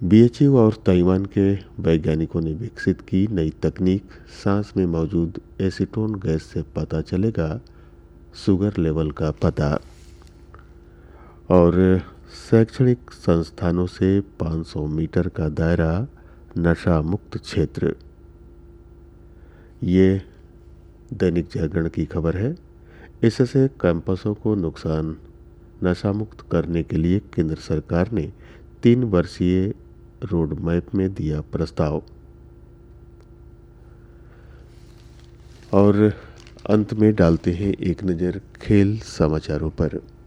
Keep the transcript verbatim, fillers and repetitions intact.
B H U और Taiwan के वैज्ञानिकों ने विकसित की नई तकनीक। सांस में मौजूद एसीटोन गैस से पता चलेगा शुगर लेवल का पता। और शैक्षणिक संस्थानों से पाँच सौ मीटर का दायरा नशा मुक्त क्षेत्र। ये दैनिक जागरण की खबर है। इससे कैंपसों को नुकसान नशा मुक्त करने के लिए केंद्र सरकार ने तीन वर्षीय रोड मैप में दिया प्रस्ताव। और अंत में डालते हैं एक नज़र खेल समाचारों पर।